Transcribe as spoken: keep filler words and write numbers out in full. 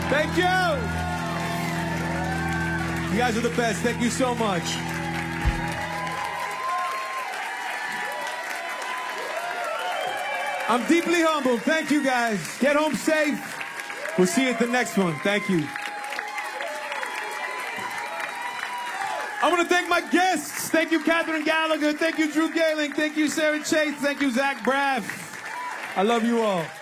Thank you. You guys are the best. Thank you so much. I'm deeply humbled. Thank you, guys. Get home safe. We'll see you at the next one. Thank you. I want to thank my guests. Thank you, Catherine Gallagher. Thank you, Drew Gehling. Thank you, Sarah Chase. Thank you, Zach Braff. I love you all.